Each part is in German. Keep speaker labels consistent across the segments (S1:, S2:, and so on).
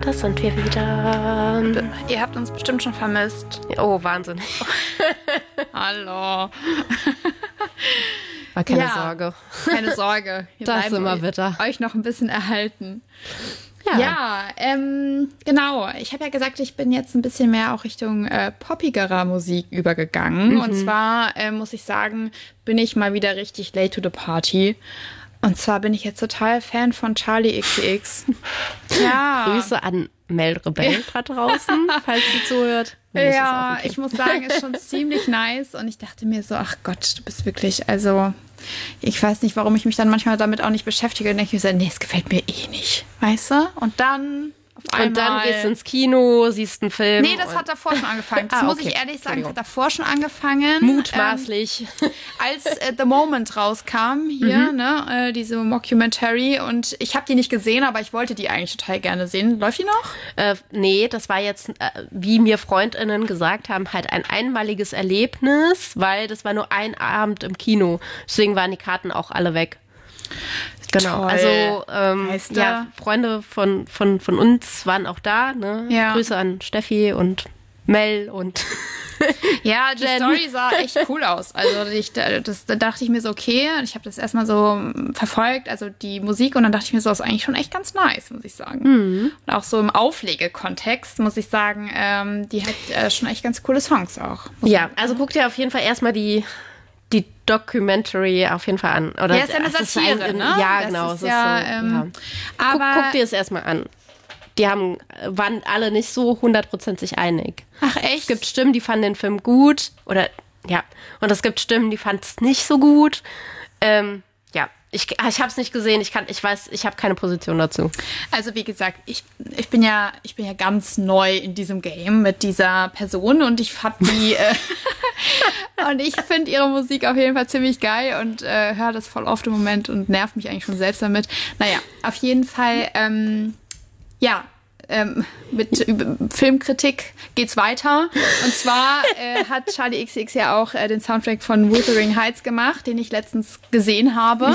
S1: da sind wir wieder.
S2: Ihr habt uns bestimmt schon vermisst.
S1: Oh, Wahnsinn.
S2: Hallo.
S1: War keine Sorge.
S2: Keine Sorge. Wir
S1: das ist immer bitter.
S2: Euch noch ein bisschen erhalten. Ja, genau. Ich habe ja gesagt, ich bin jetzt ein bisschen mehr auch Richtung poppigerer Musik übergegangen. Und zwar, muss ich sagen, bin ich mal wieder richtig late to the party. Und zwar bin ich jetzt total Fan von Charli XCX.
S1: Ja. Grüße an Mel Rebell da draußen, falls sie zuhört.
S2: Ja, okay. Ich muss sagen, ist schon ziemlich nice. Und ich dachte mir so, ach Gott, du bist wirklich, also ich weiß nicht, warum ich mich dann manchmal damit auch nicht beschäftige. Und denke ich mir so, nee, es gefällt mir eh nicht, weißt du? Und dann auf einmal...
S1: Und dann gehst du ins Kino, siehst einen Film.
S2: Nee, das hat davor schon angefangen. Das muss ich ehrlich sagen, hat davor schon angefangen.
S1: Mutmaßlich.
S2: Als The Moment rauskam hier, ne, diese Mockumentary. Und ich habe die nicht gesehen, aber ich wollte die eigentlich total gerne sehen. Läuft die noch?
S1: Nee, das war jetzt, wie mir FreundInnen gesagt haben, halt ein einmaliges Erlebnis, weil das war nur ein Abend im Kino. Deswegen waren die Karten auch alle weg. Genau,
S2: toll.
S1: Also ja, Freunde von uns waren auch da, ne? Ja. Grüße an Steffi und Mel und
S2: ja, die Story sah echt cool aus. Also da dachte ich mir so, okay, ich habe das erstmal so verfolgt, also die Musik, und dann dachte ich mir so, das ist eigentlich schon echt ganz nice, muss ich sagen. Und auch so im Auflegekontext, muss ich sagen, die hat schon echt ganz coole Songs auch.
S1: Ja, also guck dir auf jeden Fall erstmal die Documentary auf jeden Fall an. Oder
S2: ja, ist ja eine Satire, ne?
S1: Ja,
S2: das
S1: genau.
S2: Ist ja,
S1: so,
S2: aber
S1: guck dir es erstmal an. Die waren alle nicht so 100% sich einig.
S2: Ach, echt?
S1: Es gibt Stimmen, die fanden den Film gut. Oder, ja. Und es gibt Stimmen, die fanden es nicht so gut. Ja. Ich habe es nicht gesehen. Ich habe keine Position dazu.
S2: Also wie gesagt, ich bin ja ganz neu in diesem Game mit dieser Person, und ich habe die und ich finde ihre Musik auf jeden Fall ziemlich geil und höre das voll oft im Moment und nervt mich eigentlich schon selbst damit. Naja, auf jeden Fall, mit Filmkritik geht's weiter. Und zwar hat Charli XCX ja auch den Soundtrack von Wuthering Heights gemacht, den ich letztens gesehen habe.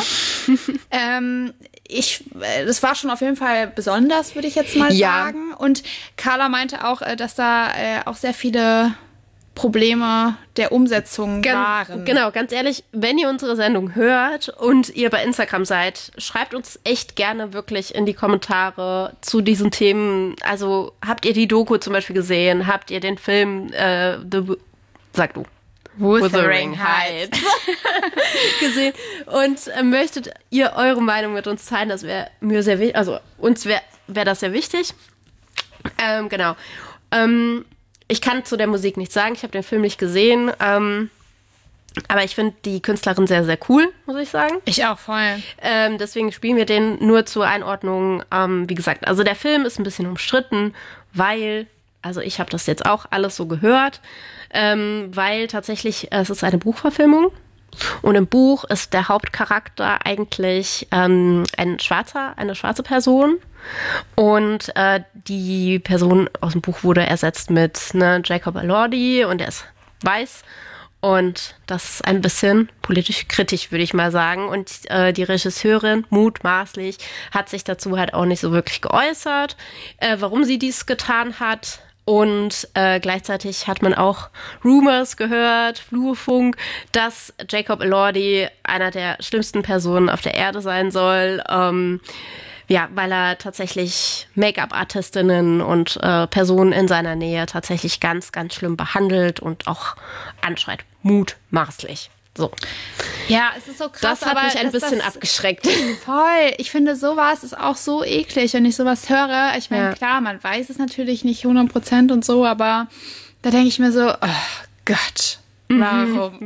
S2: Das war schon auf jeden Fall besonders, würde ich jetzt mal sagen. Und Carla meinte auch, dass da auch sehr viele Probleme der Umsetzung waren.
S1: Genau, ganz ehrlich, wenn ihr unsere Sendung hört und ihr bei Instagram seid, schreibt uns echt gerne wirklich in die Kommentare zu diesen Themen. Also habt ihr die Doku zum Beispiel gesehen? Habt ihr den Film sag du.
S2: Wuthering Heights
S1: gesehen? Und möchtet ihr eure Meinung mit uns teilen? Das wäre mir sehr wichtig. Also uns wäre das sehr wichtig. Genau. Ich kann zu der Musik nichts sagen. Ich habe den Film nicht gesehen. Aber ich finde die Künstlerin sehr, sehr cool, muss ich sagen.
S2: Ich auch, voll.
S1: Deswegen spielen wir den nur zur Einordnung. Wie gesagt, also der Film ist ein bisschen umstritten, weil, also ich habe das jetzt auch alles so gehört, weil tatsächlich es ist eine Buchverfilmung. Und im Buch ist der Hauptcharakter eigentlich eine schwarze Person. Und die Person aus dem Buch wurde ersetzt mit Jacob Elordi, und er ist weiß. Und das ist ein bisschen politisch kritisch, würde ich mal sagen. Und die Regisseurin, mutmaßlich, hat sich dazu halt auch nicht so wirklich geäußert, warum sie dies getan hat. Und gleichzeitig hat man auch Rumors gehört, Flurfunk, dass Jacob Elordi einer der schlimmsten Personen auf der Erde sein soll. Weil er tatsächlich Make-up-Artistinnen und Personen in seiner Nähe tatsächlich ganz, ganz schlimm behandelt und auch anschreit. Mutmaßlich. So.
S2: Ja, es ist so krass.
S1: Das hat mich ein bisschen abgeschreckt.
S2: Voll. Ich finde, sowas ist auch so eklig, wenn ich sowas höre. Ich meine, klar, man weiß es natürlich nicht 100% und so, aber da denke ich mir so, oh Gott, warum?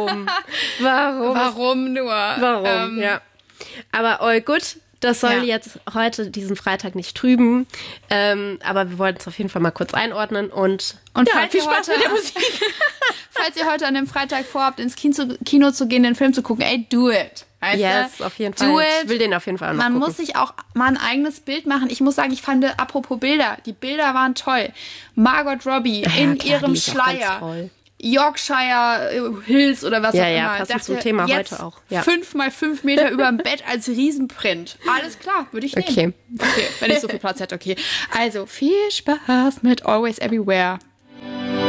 S2: Warum nur?
S1: Warum, ja. Aber all gut. Das soll jetzt heute diesen Freitag nicht trüben, aber wir wollten es auf jeden Fall mal kurz einordnen und
S2: viel Spaß mit der Musik. Falls ihr heute an dem Freitag vorhabt, ins Kino zu gehen, den Film zu gucken, ey, do it. Weißt
S1: yes, auf jeden Fall. Ich will den auf jeden Fall auch noch
S2: gucken.
S1: Man
S2: muss sich auch mal ein eigenes Bild machen. Ich muss sagen, ich fand, apropos Bilder, die Bilder waren toll. Margot Robbie in ihrem Schleier. Yorkshire Hills oder was auch immer.
S1: Ja, passend zum Thema
S2: jetzt
S1: heute auch. Ja.
S2: 5x5 Meter über dem Bett als Riesenprint. Alles klar, würde ich nehmen. Okay, wenn ich so viel Platz hätte, okay. Also, viel Spaß mit Always Everywhere.